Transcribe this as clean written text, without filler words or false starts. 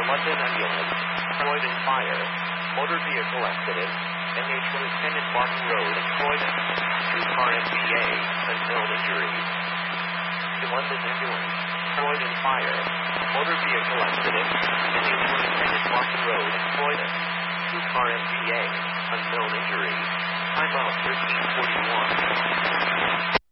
London ambulance, Croydon fire, motor vehicle accident, NH Lieutenant Martin Road in Croydon, 2-car MVA, unknown injuries. The London ambulance, Croydon fire, motor vehicle accident, NH Lieutenant Martin Road in Croydon, 2-car MVA, unknown injuries. Time out 1341.